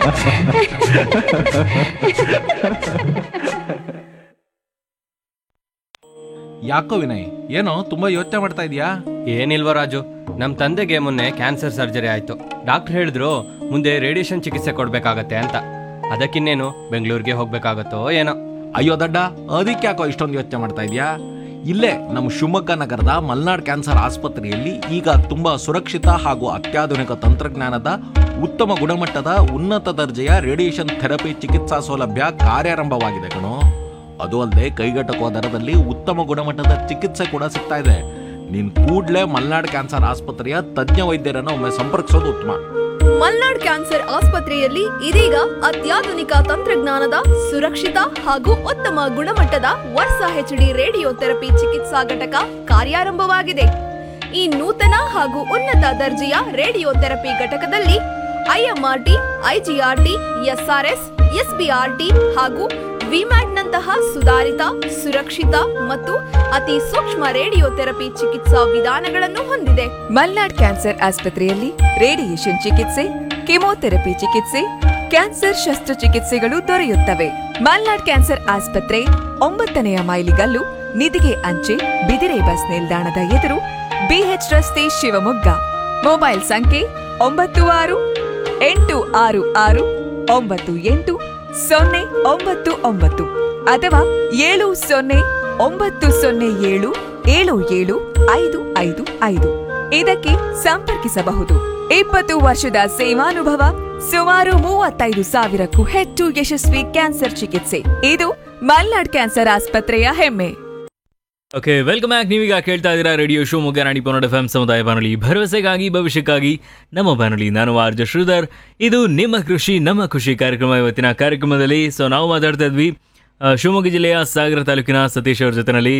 ಯಾಕೋ ವಿನಯ್, ಏನೋ ತುಂಬಾ ಯೋಚನೆ ಮಾಡ್ತಾ ಇದೀಯಾ? ಏನಿಲ್ವ ರಾಜು, ನಮ್ಮ ತಂದೆಗೆ ಮೊನ್ನೆ ಕ್ಯಾನ್ಸರ್ ಸರ್ಜರಿ ಆಯಿತು. ಡಾಕ್ಟರ್ ಹೇಳಿದ್ರು ಮುಂದೆ ರೇಡಿಯೇಷನ್ ಚಿಕಿತ್ಸೆ ಕೊಡಬೇಕಾಗತ್ತೆ ಅಂತ. ಅದಕ್ಕಿನ್ನೇನು ಬೆಂಗಳೂರಿಗೆ ಹೋಗ್ಬೇಕಾಗತ್ತೋ ಏನೋ. ಅಯ್ಯೋ ದಡ್ಡ, ಅದಕ್ಕೆ ಯಾಕೋ ಇಷ್ಟೊಂದು ಯೋಚನೆ ಮಾಡ್ತಾ ಇದೀಯಾ? ಇಲ್ಲೇ ನಮ್ಮ ಶಿವಮೊಗ್ಗ ನಗರದ ಮಲ್ನಾಡ್ ಕ್ಯಾನ್ಸರ್ ಆಸ್ಪತ್ರೆಯಲ್ಲಿ ಈಗ ತುಂಬಾ ಸುರಕ್ಷಿತ ಹಾಗೂ ಅತ್ಯಾಧುನಿಕ ತಂತ್ರಜ್ಞಾನದ ಉತ್ತಮ ಗುಣಮಟ್ಟದ ಉನ್ನತ ದರ್ಜೆಯ ರೇಡಿಯೇಷನ್ ಥೆರಪಿ ಚಿಕಿತ್ಸಾ ಸೌಲಭ್ಯ ಕಾರ್ಯಾರಂಭವಾಗಿದೆ ಕಣೋ. ಅದು ಅಲ್ಲದೆ ಕೈಗೆಟಕುವ ದರದಲ್ಲಿ ಉತ್ತಮ ಗುಣಮಟ್ಟದ ಚಿಕಿತ್ಸೆ ಕೂಡ ಸಿಗ್ತಾ ಇದೆ. ನೀನ್ ಕೂಡ್ಲೇ ಮಲ್ನಾಡ್ ಕ್ಯಾನ್ಸರ್ ಆಸ್ಪತ್ರೆಯ ತಜ್ಞ ವೈದ್ಯರನ್ನು ಒಮ್ಮೆ ಸಂಪರ್ಕಿಸೋದು ಉತ್ತಮ. ಮಲ್ನಾಡ್ ಕ್ಯಾನ್ಸರ್ ಆಸ್ಪತ್ರೆಯಲ್ಲಿ ಇದೀಗ ಅತ್ಯಾಧುನಿಕ ತಂತ್ರಜ್ಞಾನದ ಸುರಕ್ಷಿತ ಹಾಗೂ ಉತ್ತಮ ಗುಣಮಟ್ಟದ ವರ್ಸಾ HD ರೇಡಿಯೋ ಥೆರಪಿ ಚಿಕಿತ್ಸಾ ಘಟಕ ಕಾರ್ಯಾರಂಭವಾಗಿದೆ. ಈ ನೂತನ ಹಾಗೂ ಉನ್ನತ ದರ್ಜೆಯ ರೇಡಿಯೋ ಥೆರಪಿ ಘಟಕದಲ್ಲಿ IMRT, IGRT, SRS, SBRT ಹಾಗೂ ವಿಮ್ಯಾಟ್ನಂತಹ ಸುಧಾರಿತ, ಸುರಕ್ಷಿತ ಮತ್ತು ಅತಿ ಸೂಕ್ಷ್ಮ ರೇಡಿಯೋ ಥೆರಪಿ ಚಿಕಿತ್ಸಾ ವಿಧಾನಗಳನ್ನು ಹೊಂದಿದೆ. ಮಲ್ನಾಡ್ ಕ್ಯಾನ್ಸರ್ ಆಸ್ಪತ್ರೆಯಲ್ಲಿ ರೇಡಿಯೇಷನ್ ಚಿಕಿತ್ಸೆ, ಕೆಮೊಥೆರಪಿ ಚಿಕಿತ್ಸೆ, ಕ್ಯಾನ್ಸರ್ ಶಸ್ತ್ರಚಿಕಿತ್ಸೆಗಳು ದೊರೆಯುತ್ತವೆ. ಮಲ್ನಾಡ್ ಕ್ಯಾನ್ಸರ್ ಆಸ್ಪತ್ರೆ 9ನೇ ಮೈಲಿಗಲ್ಲು, ನಿಧಿಗೆ ಅಂಚೆ, ಬಿದಿರೆ ಬಸ್ ನಿಲ್ದಾಣದ ಎದುರು, BH ರಸ್ತೆ, ಶಿವಮೊಗ್ಗ. ಮೊಬೈಲ್ ಸಂಖ್ಯೆ 9661980099 ಅಥವಾ 7090077755. ಇದಕ್ಕೆ ಸಂಪರ್ಕಿಸಬಹುದು. 20 ವರ್ಷದ ಸೇವಾನುಭವ, ಸುಮಾರು 35,000ಕ್ಕೂ ಹೆಚ್ಚು ಯಶಸ್ವಿ ಕ್ಯಾನ್ಸರ್ ಚಿಕಿತ್ಸೆ. ಇದು ಮಲ್ನಾಡ್ ಕ್ಯಾನ್ಸರ್ ಆಸ್ಪತ್ರೆಯ ಹೆಮ್ಮೆ. Okay, welcome back. ನೀವೀಗ ಕೇಳ್ತಾ ಇದ್ದೀರಾ ರೇಡಿಯೋ ಶಿವಮೊಗ್ಗ 90.1 FM ಸಮುದಾಯ ಬಾನುಲಿ, ಭರವಸೆಗಾಗಿ ಭವಿಷ್ಯಕ್ಕಾಗಿ ನಮ್ಮ ಬಾನುಲಿ. ನಾನು RJ ಶ್ರೀಧರ್. ಇದು ನಿಮ್ಮ ಕೃಷಿ ನಮ್ಮ ಖುಷಿ ಕಾರ್ಯಕ್ರಮ. ಇವತ್ತಿನ ಕಾರ್ಯಕ್ರಮದಲ್ಲಿ ನಾವು ಮಾತಾಡ್ತಾ ಇದ್ವಿ ಶಿವಮೊಗ್ಗ ಜಿಲ್ಲೆಯ ಸಾಗರ ತಾಲೂಕಿನ ಸತೀಶ್ ಅವ್ರ ಜೊತೆನಲ್ಲಿ.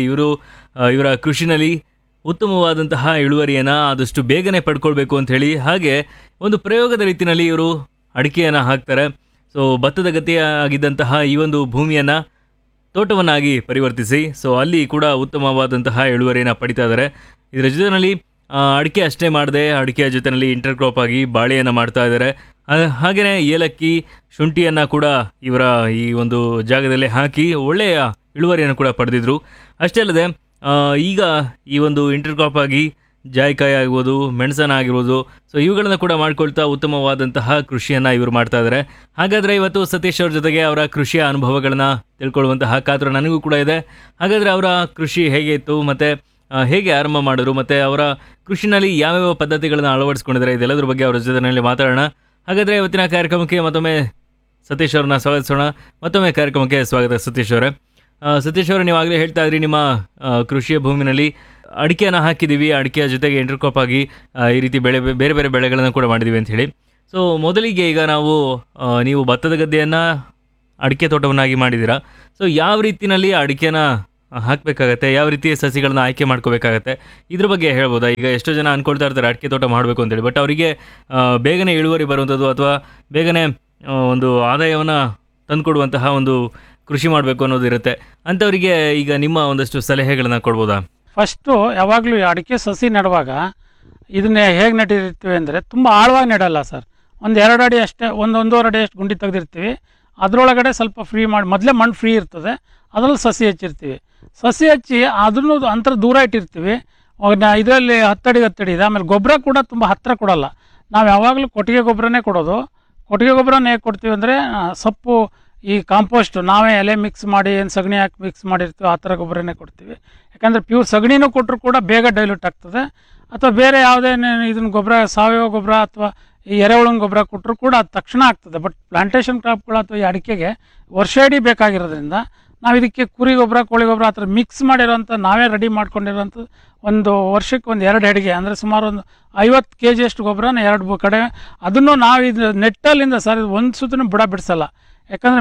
ಇವರ ಕೃಷಿನಲ್ಲಿ ಉತ್ತಮವಾದಂತಹ ಇಳುವರಿಯನ್ನು ಆದಷ್ಟು ಬೇಗನೆ ಪಡ್ಕೊಳ್ಬೇಕು ಅಂತ ಹೇಳಿ, ಹಾಗೆ ಒಂದು ಪ್ರಯೋಗದ ರೀತಿಯಲ್ಲಿ ಇವರು ಅಡಿಕೆಯನ್ನು ಹಾಕ್ತಾರೆ. ಭತ್ತದ ಗದ್ದೆಯಾಗಿದ್ದಂತಹ ಈ ಒಂದು ಭೂಮಿಯನ್ನು ತೋಟವನ್ನಾಗಿ ಪರಿವರ್ತಿಸಿ ಅಲ್ಲಿ ಕೂಡ ಉತ್ತಮವಾದಂತಹ ಇಳುವರಿಯನ್ನು ಪಡಿತಾ ಇದ್ದಾರೆ. ಇದರ ಜೊತೆಯಲ್ಲಿ ಅಡಿಕೆ ಅಷ್ಟೇ ಮಾಡದೆ ಅಡಿಕೆಯ ಜೊತೆಯಲ್ಲಿ ಇಂಟರ್ ಕ್ರಾಪ್ ಆಗಿ ಬಾಳೆಯನ್ನು ಮಾಡ್ತಾ ಇದ್ದಾರೆ. ಹಾಗೆಯೇ ಏಲಕ್ಕಿ, ಶುಂಠಿಯನ್ನು ಕೂಡ ಇವರ ಈ ಒಂದು ಜಾಗದಲ್ಲಿ ಹಾಕಿ ಒಳ್ಳೆಯ ಇಳುವರಿಯನ್ನು ಕೂಡ ಪಡೆದಿದ್ರು. ಅಷ್ಟೇ ಅಲ್ಲದೆ ಈಗ ಈ ಒಂದು ಇಂಟರ್ ಕ್ರಾಪ್ ಆಗಿ ಜಾಯಿಕಾಯಿ ಆಗ್ಬೋದು, ಮೆಣಸನ್ನು ಆಗಿರ್ಬೋದು, ಇವುಗಳನ್ನು ಕೂಡ ಮಾಡ್ಕೊಳ್ತಾ ಉತ್ತಮವಾದಂತಹ ಕೃಷಿಯನ್ನು ಇವರು ಮಾಡ್ತಾ ಇದ್ದಾರೆ. ಹಾಗಾದರೆ ಇವತ್ತು ಸತೀಶ್ ಅವ್ರ ಜೊತೆಗೆ ಅವರ ಕೃಷಿಯ ಅನುಭವಗಳನ್ನು ತಿಳ್ಕೊಳ್ಳುವಂತಹ ಕಾತರ ನನಗೂ ಕೂಡ ಇದೆ. ಹಾಗಾದರೆ ಅವರ ಕೃಷಿ ಹೇಗೆ ಇತ್ತು, ಮತ್ತು ಹೇಗೆ ಆರಂಭ ಮಾಡಿದ್ರು, ಮತ್ತು ಅವರ ಕೃಷಿನಲ್ಲಿ ಯಾವ್ಯಾವ ಪದ್ಧತಿಗಳನ್ನು ಅಳವಡಿಸ್ಕೊಂಡಿದ್ದಾರೆ, ಇದೆಲ್ಲದ್ರ ಬಗ್ಗೆ ಅವರ ಜೊತೆಯಲ್ಲಿ ಮಾತಾಡೋಣ. ಹಾಗಾದರೆ ಇವತ್ತಿನ ಕಾರ್ಯಕ್ರಮಕ್ಕೆ ಮತ್ತೊಮ್ಮೆ ಸತೀಶ್ ಅವ್ರನ್ನ ಸ್ವಾಗತಿಸೋಣ. ಮತ್ತೊಮ್ಮೆ ಕಾರ್ಯಕ್ರಮಕ್ಕೆ ಸ್ವಾಗತ ಸತೀಶ್ ಅವರೇ. ಸತೀಶ್ ಅವರೇ, ನೀವು ಆಗಲೇ ಹೇಳ್ತಾ ಇದ್ರಿ ನಿಮ್ಮ ಕೃಷಿಯ ಭೂಮಿನಲ್ಲಿ ಅಡಿಕೆಯನ್ನು ಹಾಕಿದ್ದೀವಿ, ಅಡಿಕೆಯ ಜೊತೆಗೆ ಇಂಟರ್ ಕ್ರಾಪ್ ಆಗಿ ಈ ರೀತಿ ಬೇರೆ ಬೇರೆ ಬೆಳೆಗಳನ್ನು ಕೂಡ ಮಾಡಿದ್ದೀವಿ ಅಂತ ಹೇಳಿ. ಮೊದಲಿಗೆ ಈಗ ನೀವು ಭತ್ತದ ಗದ್ದೆಯನ್ನು ಅಡಿಕೆ ತೋಟವನ್ನಾಗಿ ಮಾಡಿದ್ದೀರಾ. ಯಾವ ರೀತಿಯಲ್ಲಿ ಅಡಿಕೆನ ಹಾಕಬೇಕಾಗತ್ತೆ, ಯಾವ ರೀತಿ ಸಸಿಗಳನ್ನ ಆಯ್ಕೆ ಮಾಡ್ಕೋಬೇಕಾಗತ್ತೆ, ಇದ್ರ ಬಗ್ಗೆ ಹೇಳ್ಬೋದಾ? ಈಗ ಎಷ್ಟೋ ಜನ ಅಂದ್ಕೊಳ್ತಾ ಇರ್ತಾರೆ ಅಡಿಕೆ ತೋಟ ಮಾಡಬೇಕು ಅಂತೇಳಿ, ಬಟ್ ಅವರಿಗೆ ಬೇಗನೆ ಇಳುವರಿ ಬರುವಂಥದ್ದು ಅಥವಾ ಬೇಗನೆ ಒಂದು ಆದಾಯವನ್ನು ತಂದುಕೊಡುವಂತಹ ಒಂದು ಕೃಷಿ ಮಾಡಬೇಕು ಅನ್ನೋದು ಇರುತ್ತೆ. ಅಂಥವರಿಗೆ ಈಗ ನಿಮ್ಮ ಒಂದಷ್ಟು ಸಲಹೆಗಳನ್ನು ಕೊಡ್ಬೋದಾ? ಫಸ್ಟು ಯಾವಾಗಲೂ ಅಡಿಕೆ ಸಸಿ ನೆಡುವಾಗ ಇದನ್ನೇ ಹೇಗೆ ನೆಟ್ಟಿರ್ತೀವಿ ಅಂದರೆ ತುಂಬ ಆಳವಾಗಿ ನೆಡಲ್ಲ ಸರ್. 1-2 ಅಡಿ ಅಷ್ಟೇ, 1-1.5 ಅಡಿ ಅಷ್ಟು ಗುಂಡಿ ತೆಗೆದಿರ್ತೀವಿ. ಅದರೊಳಗಡೆ ಸ್ವಲ್ಪ ಫ್ರೀ ಮಾಡಿ, ಮೊದಲೇ ಮಣ್ಣು ಫ್ರೀ ಇರ್ತದೆ, ಅದರಲ್ಲಿ ಸಸಿ ಹಚ್ಚಿರ್ತೀವಿ. ಸಸಿ ಹಚ್ಚಿ ಅದನ್ನು ಅಂತರ ದೂರ ಇಟ್ಟಿರ್ತೀವಿ. ಇದರಲ್ಲಿ 10 ಅಡಿ 10 ಅಡಿ ಇದೆ. ಆಮೇಲೆ ಗೊಬ್ಬರ ಕೂಡ ತುಂಬ ಹತ್ತಿರ ಕೊಡೋಲ್ಲ. ನಾವು ಯಾವಾಗಲೂ ಕೊಟ್ಟಿಗೆ ಗೊಬ್ಬರನೇ ಕೊಡೋದು. ಕೊಟ್ಟಿಗೆ ಗೊಬ್ಬರನ ಹೇಗೆ ಕೊಡ್ತೀವಿ ಅಂದರೆ ಸೊಪ್ಪು, ಈ ಕಾಂಪೋಸ್ಟ್ ನಾವೇ ಎಲೆ ಮಿಕ್ಸ್ ಮಾಡಿ, ಏನು ಸಗಣಿ ಹಾಕಿ ಮಿಕ್ಸ್ ಮಾಡಿರ್ತೀವಿ ಆ ಥರ ಗೊಬ್ಬರನೇ ಕೊಡ್ತೀವಿ. ಯಾಕಂದರೆ ಪ್ಯೂರ್ ಸಗಣಿನೂ ಕೊಟ್ಟರು ಕೂಡ ಬೇಗ ಡೈಲ್ಯೂಟ್ ಆಗ್ತದೆ. ಅಥವಾ ಬೇರೆ ಯಾವುದೇ ಇದನ್ನು ಗೊಬ್ಬರ, ಸಾವಯವ ಗೊಬ್ಬರ ಅಥವಾ ಈ ಎರೆಹುಳಿನ ಗೊಬ್ಬರ ಕೊಟ್ಟರು ಕೂಡ ಅದು ತಕ್ಷಣ ಆಗ್ತದೆ. ಬಟ್ ಪ್ಲಾಂಟೇಶನ್ ಕ್ರಾಪ್ಗಳು ಅಥವಾ ಈ ಅಡಿಕೆಗೆ ವರ್ಷ ಇಡೀ ಬೇಕಾಗಿರೋದ್ರಿಂದ ನಾವು ಇದಕ್ಕೆ ಕುರಿ ಗೊಬ್ಬರ, ಕೋಳಿ ಗೊಬ್ಬರ ಆ ಥರ ಮಿಕ್ಸ್ ಮಾಡಿರೋಂಥ ನಾವೇ ರೆಡಿ ಮಾಡ್ಕೊಂಡಿರೋಂಥದ್ದು ಒಂದು ವರ್ಷಕ್ಕೆ 1-2 ಅಡಿಗೆ ಅಂದರೆ ಸುಮಾರು ಒಂದು 50 kg ಅಷ್ಟು ಗೊಬ್ಬರನ 2 ಕಡೆ. ಅದನ್ನು ನಾವು ಇದು ನೆಟ್ಟಲ್ಲಿಂದ ಸರ್ ಒಂದು ಸುತ್ತೂ ಬುಡ ಬಿಡಿಸಲ್ಲ. ಯಾಕಂದರೆ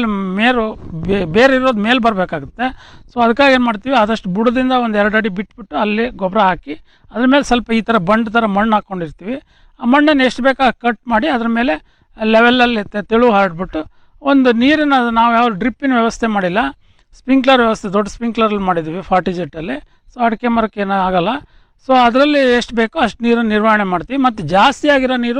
ಬೇರೆ ಇರೋದು ಮೇಲೆ ಬರಬೇಕಾಗುತ್ತೆ. ಅದಕ್ಕಾಗಿ ಏನು ಮಾಡ್ತೀವಿ, ಆದಷ್ಟು ಬುಡದಿಂದ 1-2 ಅಡಿ ಬಿಟ್ಬಿಟ್ಟು ಅಲ್ಲಿ ಗೊಬ್ಬರ ಹಾಕಿ ಅದ್ರ ಮೇಲೆ ಸ್ವಲ್ಪ ಈ ಥರ ಬಂಡ್ ಥರ ಮಣ್ಣು ಹಾಕ್ಕೊಂಡಿರ್ತೀವಿ. ಆ ಮಣ್ಣನ್ನು ಎಷ್ಟು ಬೇಕಾ ಕಟ್ ಮಾಡಿ ಅದ್ರ ಮೇಲೆ ಲೆವೆಲಲ್ಲಿ ತೆಳು ಹರಡ್ಬಿಟ್ಟು ಒಂದು ನೀರಿನ, ನಾವು ಯಾವ ಡ್ರಿಪ್ಪಿನ ವ್ಯವಸ್ಥೆ ಮಾಡಿಲ್ಲ, ಸ್ಪ್ರಿಂಕ್ಲರ್ ವ್ಯವಸ್ಥೆ ದೊಡ್ಡ ಸ್ಪ್ರಿಂಕ್ಲರಲ್ಲಿ ಮಾಡಿದ್ವಿ 40 ಜೆಟ್ಟಲ್ಲಿ. ಅಡಿಕೆ ಮರಕ್ಕೆ ಏನೂ ಆಗೋಲ್ಲ. ಅದರಲ್ಲಿ ಎಷ್ಟು ಬೇಕೋ ಅಷ್ಟು ನೀರನ್ನು ನಿರ್ವಹಣೆ ಮಾಡ್ತೀವಿ. ಮತ್ತು ಜಾಸ್ತಿ ಆಗಿರೋ ನೀರು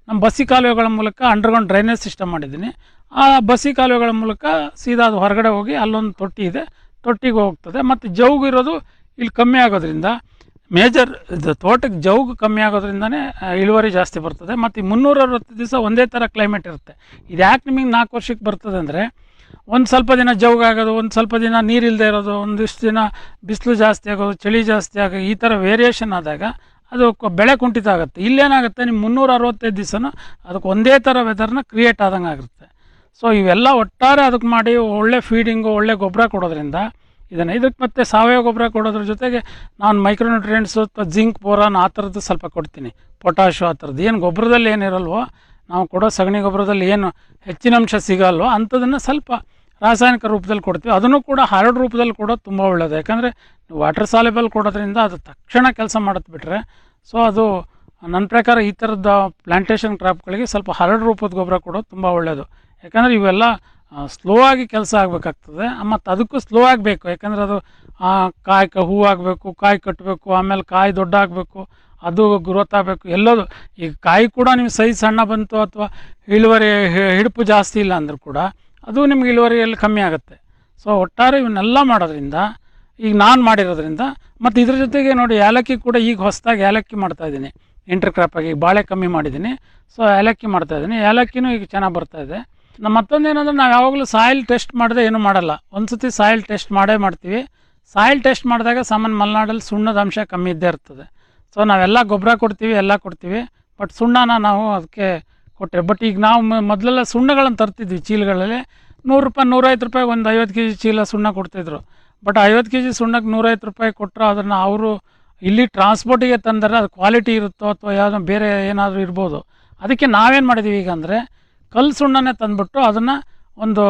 ನಮ್ಮ ಬಸಿ ಕಾಲುವೆಗಳ ಮೂಲಕ ಅಂಡರ್ಗ್ರೌಂಡ್ ಡ್ರೈನೇಜ್ ಸಿಸ್ಟಮ್ ಮಾಡಿದ್ದೀನಿ. ಆ ಬಸಿ ಕಾಲುವೆಗಳ ಮೂಲಕ ಸೀದಾ ಅದು ಹೊರಗಡೆ ಹೋಗಿ ಅಲ್ಲೊಂದು ತೊಟ್ಟಿ ಇದೆ, ತೊಟ್ಟಿಗೆ ಹೋಗ್ತದೆ. ಮತ್ತು ಜೌಗು ಇರೋದು ಇಲ್ಲಿ ಕಮ್ಮಿ ಆಗೋದ್ರಿಂದ ಮೇಜರ್ ಇದು ತೋಟಕ್ಕೆ ಜೌಗು ಕಮ್ಮಿ ಆಗೋದ್ರಿಂದನೇ ಇಳುವರಿ ಜಾಸ್ತಿ ಬರ್ತದೆ. ಮತ್ತು ಈ 360 ದಿವಸ ಒಂದೇ ಥರ ಕ್ಲೈಮೇಟ್ ಇರುತ್ತೆ. ಇದು ಯಾಕೆ ನಿಮಗೆ 4 ವರ್ಷಕ್ಕೆ ಬರ್ತದೆ ಅಂದರೆ, ಒಂದು ಸ್ವಲ್ಪ ದಿನ ಜೌಗಾಗೋದು, ಒಂದು ಸ್ವಲ್ಪ ದಿನ ನೀರಿಲ್ಲದೆ ಇರೋದು, ಒಂದಿಷ್ಟು ದಿನ ಬಿಸಿಲು ಜಾಸ್ತಿ ಆಗೋದು, ಚಳಿ ಜಾಸ್ತಿ ಆಗೋದು, ಈ ಥರ ವೇರಿಯೇಷನ್ ಆದಾಗ ಅದು ಬೆಳೆ ಕುಂಠಿತ ಆಗುತ್ತೆ. ಇಲ್ಲೇನಾಗುತ್ತೆ, ನಿಮ್ಮ 365 ದಿವಸನೂ ಅದಕ್ಕೆ ಒಂದೇ ಥರ ವೆದರ್ನ ಕ್ರಿಯೇಟ್ ಆದಂಗೆ ಆಗುತ್ತೆ. ಸೊ ಇವೆಲ್ಲ ಒಟ್ಟಾರೆ ಅದಕ್ಕೆ ಮಾಡಿ ಒಳ್ಳೆ ಫೀಡಿಂಗು, ಒಳ್ಳೆ ಗೊಬ್ಬರ ಕೊಡೋದ್ರಿಂದ ಇದಕ್ಕೆ ಮತ್ತು ಸಾವಯವ ಗೊಬ್ಬರ ಕೊಡೋದ್ರ ಜೊತೆಗೆ ನಾನು ಮೈಕ್ರೋನ್ಯೂಟ್ರಿಯೆಂಟ್ಸು ಅಥವಾ ಜಿಂಕ್, ಬೋರಾನ್ ಆ ಥರದ್ದು ಸ್ವಲ್ಪ ಕೊಡ್ತೀನಿ, ಪೊಟ್ಯಾಶು ಆ ಥರದ್ದು. ಏನು ಗೊಬ್ಬರದಲ್ಲಿ ಏನಿರಲ್ವೋ, ನಾವು ಕೊಡೋ ಸಗಣಿ ಗೊಬ್ಬರದಲ್ಲಿ ಏನು ಹೆಚ್ಚಿನ ಅಂಶ ಸಿಗಲ್ವೋ ಅಂಥದನ್ನು ಸ್ವಲ್ಪ ರಾಸಾಯನಿಕ ರೂಪದಲ್ಲಿ ಕೊಡ್ತೀವಿ. ಅದನ್ನು ಕೂಡ ಹರಡು ರೂಪದಲ್ಲಿ ಕೊಡೋದು ತುಂಬ ಒಳ್ಳೆಯದು. ಯಾಕಂದರೆ ವಾಟರ್ ಸಾಲ್ಯುಬಲ್ ಕೊಡೋದ್ರಿಂದ ಅದು ತಕ್ಷಣ ಕೆಲಸ ಮಾಡುತ್ತೆ ಬಿಟ್ಟರೆ. ಸೊ ಅದು ನನ್ನ ಪ್ರಕಾರ ಈ ಥರದ ಪ್ಲಾಂಟೇಷನ್ ಕ್ರಾಪ್ಗಳಿಗೆ ಸ್ವಲ್ಪ ಹರಡು ರೂಪದ ಗೊಬ್ಬರ ಕೊಡೋದು ತುಂಬ ಒಳ್ಳೆಯದು. ಯಾಕಂದರೆ ಇವೆಲ್ಲ ಸ್ಲೋ ಆಗಿ ಕೆಲಸ ಆಗಬೇಕಾಗ್ತದೆ, ಮತ್ತು ಅದಕ್ಕೂ ಸ್ಲೋ ಆಗಬೇಕು. ಯಾಕಂದರೆ ಅದು ಕಾಯಿ ಹೂವು ಆಗಬೇಕು, ಕಾಯಿ ಕಟ್ಟಬೇಕು, ಆಮೇಲೆ ಕಾಯಿ ದೊಡ್ಡ ಆಗಬೇಕು, ಅದು ಗ್ರೋತ್ ಆಗಬೇಕು ಎಲ್ಲದು. ಈಗ ಕಾಯಿ ಕೂಡ ನಿಮ್ಗೆ ಸೈಜ್ ಸಣ್ಣ ಬಂತು ಅಥವಾ ಇಳುವರಿ ಹಿಡುಪು ಜಾಸ್ತಿ ಇಲ್ಲ ಅಂದರೂ ಕೂಡ ಅದು ನಿಮ್ಗೆ ಇಳುವರಿಯಲ್ಲಿ ಕಮ್ಮಿ ಆಗುತ್ತೆ. ಸೊ ಒಟ್ಟಾರೆ ಇವನ್ನೆಲ್ಲ ಮಾಡೋದ್ರಿಂದ, ಈಗ ನಾನು ಮಾಡಿರೋದ್ರಿಂದ, ಮತ್ತು ಇದ್ರ ಜೊತೆಗೆ ನೋಡಿ ಏಲಕ್ಕಿ ಕೂಡ ಈಗ ಹೊಸದಾಗಿ ಏಲಕ್ಕಿ ಮಾಡ್ತಾಯಿದ್ದೀನಿ ಇಂಟರ್ ಕ್ರಾಪಾಗಿ. ಬಾಳೆ ಕಮ್ಮಿ ಮಾಡಿದ್ದೀನಿ, ಸೊ ಏಲಕ್ಕಿ ಮಾಡ್ತಾಯಿದ್ದೀನಿ. ಏಲಕ್ಕಿನೂ ಈಗ ಚೆನ್ನಾಗಿ ಬರ್ತಾಯಿದೆ. ಮತ್ತೊಂದೇನೆಂದರೆ, ನಾವು ಯಾವಾಗಲೂ ಸಾಯಿಲ್ ಟೆಸ್ಟ್ ಮಾಡದೆ ಏನೂ ಮಾಡಲ್ಲ. ಒಂದು ಸತಿ ಸಾಯಿಲ್ ಟೆಸ್ಟ್ ಮಾಡೇ ಮಾಡ್ತೀವಿ. ಸಾಯಿಲ್ ಟೆಸ್ಟ್ ಮಾಡಿದಾಗ ಸಾಮಾನ್ಯ ಮಲೆನಾಡಲ್ಲಿ ಸುಣ್ಣದ ಅಂಶ ಕಮ್ಮಿ ಇದ್ದೇ ಇರ್ತದೆ. ಸೊ ನಾವೆಲ್ಲ ಗೊಬ್ಬರ ಕೊಡ್ತೀವಿ, ಎಲ್ಲ ಕೊಡ್ತೀವಿ, ಬಟ್ ಸುಣ್ಣನ ನಾವು ಅದಕ್ಕೆ ಕೊಟ್ಟರೆ. ಬಟ್ ಈಗ ನಾವು ಮೊದಲೆಲ್ಲ ಸುಣ್ಣಗಳನ್ನು ತರ್ತಿದ್ವಿ ಚೀಲಗಳಲ್ಲಿ, 100 ರೂಪಾಯಿ 150 ರೂಪಾಯಿ ಒಂದು 50 kg ಚೀಲ ಸುಣ್ಣ ಕೊಡ್ತಿದ್ರು. ಬಟ್ 50 kg ಸುಣ್ಣಕ್ಕೆ 150 ರೂಪಾಯಿ ಕೊಟ್ಟರೆ ಅದನ್ನು ಅವರು ಇಲ್ಲಿ ಟ್ರಾನ್ಸ್ಪೋರ್ಟಿಗೆ ತಂದರೆ ಅದು ಕ್ವಾಲಿಟಿ ಇರುತ್ತೋ ಅಥವಾ ಯಾವುದೋ ಬೇರೆ ಏನಾದರೂ ಇರ್ಬೋದು. ಅದಕ್ಕೆ ನಾವೇನು ಮಾಡಿದ್ದೀವಿ ಈಗ ಅಂದರೆ, ಕಲ್ಲು ಸುಣ್ಣನೇ ತಂದುಬಿಟ್ಟು ಅದನ್ನು ಒಂದು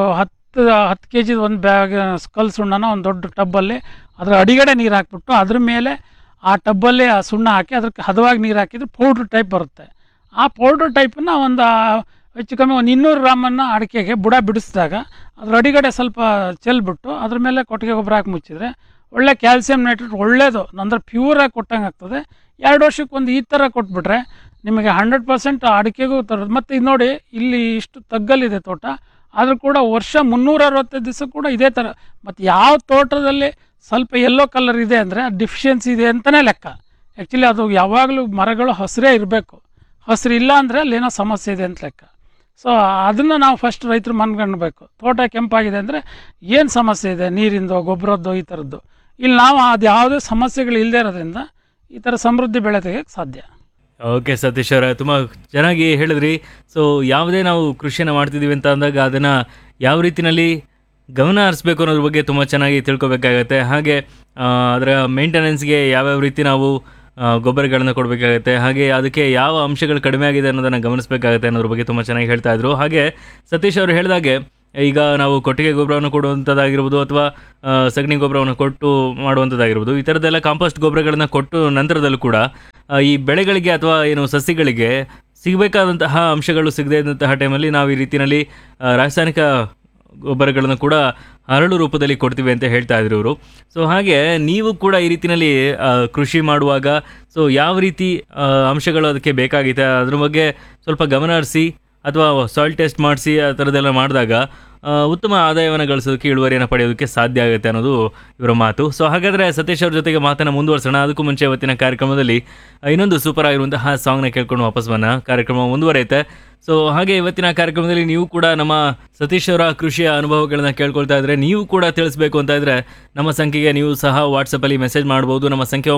10 kg ಒಂದು ಬ್ಯಾಗ್ ಕಲ್ಲು ಸುಣ್ಣನ ಒಂದು ದೊಡ್ಡ ಟಬ್ಬಲ್ಲಿ ಅದರ ಅಡಿಗಡೆ ನೀರು ಹಾಕ್ಬಿಟ್ಟು ಅದ್ರ ಮೇಲೆ ಆ ಟಬ್ಬಲ್ಲಿ ಆ ಸುಣ್ಣ ಹಾಕಿ ಅದಕ್ಕೆ ಹದವಾಗಿ ನೀರು ಹಾಕಿದ್ರೆ ಪೌಡ್ರ್ ಟೈಪ್ ಬರುತ್ತೆ. ಆ ಪೌಡ್ರ್ ಟೈಪನ್ನು ಒಂದು ಹೆಚ್ಚು ಕಮ್ಮಿ ಒಂದು 200 ಗ್ರಾಮನ್ನು ಅಡಿಕೆಗೆ ಬುಡ ಬಿಡಿಸಿದಾಗ ಅದ್ರ ಅಡಿಗಡೆ ಸ್ವಲ್ಪ ಚೆಲ್ಬಿಟ್ಟು ಅದ್ರ ಮೇಲೆ ಕೊಟ್ಟಿಗೆ ಗೊಬ್ಬರ ಹಾಕಿ ಮುಚ್ಚಿದರೆ ಒಳ್ಳೆ ಕ್ಯಾಲ್ಸಿಯಂ ನೈಟ್ರೇಟ್ ಒಳ್ಳೆಯದು, ಅಂದರೆ ಪ್ಯೂರಾಗಿ ಕೊಟ್ಟಂಗೆ ಆಗ್ತದೆ. 2 ವರ್ಷಕ್ಕೆ ಒಂದು ಈ ಥರ ಕೊಟ್ಬಿಟ್ರೆ ನಿಮಗೆ 100% ಅಡಿಕೆಗೂ ತರೋದು. ಮತ್ತು ಇದು ನೋಡಿ, ಇಲ್ಲಿ ಇಷ್ಟು ತಗ್ಗಲ್ಲಿದೆ ತೋಟ, ಆದರೂ ಕೂಡ ವರ್ಷ 365 ದಿವಸ ಕೂಡ ಇದೇ ಥರ. ಮತ್ತು ಯಾವ ತೋಟದಲ್ಲಿ ಸ್ವಲ್ಪ ಯೆಲ್ಲೋ ಕಲರ್ ಇದೆ ಅಂದರೆ ಡಿಫಿಷಿಯನ್ಸಿ ಇದೆ ಅಂತಲೇ ಲೆಕ್ಕ. ಆ್ಯಕ್ಚುಲಿ ಅದು ಯಾವಾಗಲೂ ಮರಗಳು ಹಸಿರೇ ಇರಬೇಕು, ಹಸಿರು ಇಲ್ಲ ಅಂದರೆ ಅಲ್ಲೇನೋ ಸಮಸ್ಯೆ ಇದೆ ಅಂತ ಲೆಕ್ಕ. ಸೊ ಅದನ್ನು ನಾವು ಫಸ್ಟ್ ರೈತರು ಮನ್ಗಣ್ಬೇಕು. ತೋಟ ಕೆಂಪಾಗಿದೆ ಅಂದರೆ ಏನು ಸಮಸ್ಯೆ ಇದೆ, ನೀರಿಂದು, ಗೊಬ್ಬರದ್ದು, ಈ ಥರದ್ದು. ಇಲ್ಲಿ ನಾವು ಅದು ಯಾವುದೇ ಸಮಸ್ಯೆಗಳು ಇಲ್ಲದೆ ಇರೋದ್ರಿಂದ ಈ ಥರ ಸಮೃದ್ಧಿ ಬೆಳೆ ತೆಗೆಯೋಕ್ಕೆ ಸಾಧ್ಯ. ಓಕೆ ಸತೀಶ್ ಅವರ, ತುಂಬ ಚೆನ್ನಾಗಿ ಹೇಳಿದ್ರಿ. ಸೊ ಯಾವುದೇ ನಾವು ಕೃಷಿಯನ್ನು ಮಾಡ್ತಿದ್ದೀವಿ ಅಂತ ಅಂದಾಗ ಅದನ್ನು ಯಾವ ರೀತಿಯಲ್ಲಿ ಗಮನ ಹರಿಸ್ಬೇಕು ಅನ್ನೋದ್ರ ಬಗ್ಗೆ ತುಂಬ ಚೆನ್ನಾಗಿ ತಿಳ್ಕೊಬೇಕಾಗತ್ತೆ. ಹಾಗೆ ಅದರ ಮೇಂಟೆನೆನ್ಸ್ಗೆ ಯಾವ್ಯಾವ ರೀತಿ ನಾವು ಗೊಬ್ಬರಗಳನ್ನು ಕೊಡಬೇಕಾಗತ್ತೆ, ಹಾಗೆ ಅದಕ್ಕೆ ಯಾವ ಅಂಶಗಳು ಕಡಿಮೆ ಆಗಿದೆ ಅನ್ನೋದನ್ನು ಗಮನಿಸಬೇಕಾಗತ್ತೆ ಅನ್ನೋದ್ರ ಬಗ್ಗೆ ತುಂಬ ಚೆನ್ನಾಗಿ ಹೇಳ್ತಾ ಇದ್ರು. ಹಾಗೆ ಸತೀಶ್ ಅವರು ಹೇಳಿದಾಗೆ ಈಗ ನಾವು ಕೊಟ್ಟಿಗೆ ಗೊಬ್ಬರವನ್ನು ಕೊಡುವಂಥದ್ದಾಗಿರ್ಬೋದು ಅಥವಾ ಸಗಣಿ ಗೊಬ್ಬರವನ್ನು ಕೊಟ್ಟು ಮಾಡುವಂಥದ್ದಾಗಿರ್ಬೋದು, ಈ ಥರದ್ದೆಲ್ಲ ಕಾಂಪೋಸ್ಟ್ ಗೊಬ್ಬರಗಳನ್ನು ಕೊಟ್ಟು ನಂತರದಲ್ಲೂ ಕೂಡ ಈ ಬೆಳೆಗಳಿಗೆ ಅಥವಾ ಏನು ಸಸಿಗಳಿಗೆ ಸಿಗಬೇಕಾದಂತಹ ಅಂಶಗಳು ಸಿಗದೇ ಇದ್ದಂತಹ ಟೈಮಲ್ಲಿ ನಾವು ಈ ರೀತಿಯಲ್ಲಿ ರಾಸಾಯನಿಕ ಗೊಬ್ಬರಗಳನ್ನು ಕೂಡ ಹರಳು ರೂಪದಲ್ಲಿ ಕೊಡ್ತೀವಿ ಅಂತ ಹೇಳ್ತಾ ಇದ್ರು ಇವರು. ಸೊ ಹಾಗೆ ನೀವು ಕೂಡ ಈ ರೀತಿಯಲ್ಲಿ ಕೃಷಿ ಮಾಡುವಾಗ ಸೊ ಯಾವ ರೀತಿ ಅಂಶಗಳು ಅದಕ್ಕೆ ಬೇಕಾಗಿದೆ ಅದ್ರ ಬಗ್ಗೆ ಸ್ವಲ್ಪ ಗಮನ ಹರಿಸಿ ಅಥವಾ ಸಾಯಿಲ್ ಟೆಸ್ಟ್ ಮಾಡಿಸಿ ಆ ಥರದ್ದೆಲ್ಲ ಮಾಡಿದಾಗ ಉತ್ತಮ ಆದಾಯವನ್ನು ಗಳಿಸೋದಕ್ಕೆ, ಇಳುವರಿಯನ್ನು ಪಡೆಯೋದಕ್ಕೆ ಸಾಧ್ಯ ಆಗುತ್ತೆ ಅನ್ನೋದು ಇವರ ಮಾತು. ಸೊ ಹಾಗಾದರೆ ಸತೀಶ್ ಅವ್ರ ಜೊತೆಗೆ ಮಾತನ್ನು ಮುಂದುವರ್ಸೋಣ. ಅದಕ್ಕೂ ಮುಂಚೆ ಇವತ್ತಿನ ಕಾರ್ಯಕ್ರಮದಲ್ಲಿ ಇನ್ನೊಂದು ಸೂಪರ್ ಆಗಿರುವಂತಹ ಸಾಂಗ್ನ ಕೇಳ್ಕೊಂಡು ವಾಪಸ್ ಬನ್ನ ಕಾರ್ಯಕ್ರಮ ಮುಂದುವರೆಯುತ್ತೆ. ಸೊ ಹಾಗೆ ಇವತ್ತಿನ ಕಾರ್ಯಕ್ರಮದಲ್ಲಿ ನೀವು ಕೂಡ ನಮ್ಮ ಸತೀಶ್ ಅವರ ಕೃಷಿಯ ಅನುಭವಗಳನ್ನ ಕೇಳ್ಕೊಳ್ತಾ ಇದ್ರೆ, ನೀವು ಕೂಡ ತಿಳಿಸ್ಬೇಕು ಅಂತ ಇದ್ರೆ ನಮ್ಮ ಸಂಖ್ಯೆಗೆ ನೀವು ಸಹ ವಾಟ್ಸಪ್ಪಲ್ಲಿ ಮೆಸೇಜ್ ಮಾಡ್ಬೋದು. ನಮ್ಮ ಸಂಖ್ಯೆ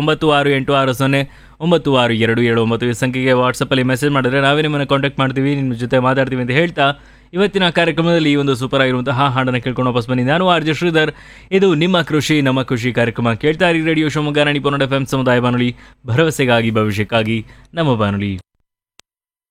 9686096279 ಈ ಸಂಖ್ಯೆಗೆ ವಾಟ್ಸಪ್ಪಲ್ಲಿ ಮೆಸೇಜ್ ಮಾಡಿದ್ರೆ ನಾವೇ ನಿಮ್ಮನ್ನು ಕಾಂಟ್ಯಾಕ್ಟ್ ಮಾಡ್ತೀವಿ, ನಿಮ್ಮ ಜೊತೆ ಮಾತಾಡ್ತೀವಿ ಅಂತ ಹೇಳ್ತಾ ಇವತ್ತಿನ ಕಾರ್ಯಕ್ರಮದಲ್ಲಿ ಈ ಒಂದು ಸೂಪರ್ ಆಗಿರುವಂತಹ ಹಾಡನ್ನು ಕೇಳ್ಕೊಂಡು ವಾಪಸ್ ಬನ್ನಿ. ನಾನು ಆರ್ಜೆ ಶ್ರೀಧರ್, ಇದು ನಿಮ್ಮ ಕೃಷಿ ನಮ್ಮ ಕೃಷಿ ಕಾರ್ಯಕ್ರಮ. ಕೇಳ್ತಾ ಇರಿ ರೇಡಿಯೋ ಶಿವಮೊಗ್ಗ 90.1 FM ಸಮುದಾಯ ಬಾನುಲಿ, ಭರವಸೆಗಾಗಿ ಭವಿಷ್ಯಕ್ಕಾಗಿ ನಮ್ಮ ಬಾನುಲಿ.